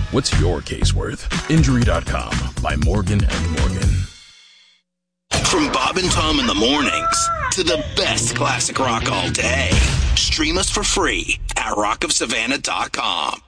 What's your case worth? Injury.com by Morgan & Morgan. From Bob and Tom in the mornings to the best classic rock all day. Stream us for free at rockofsavannah.com.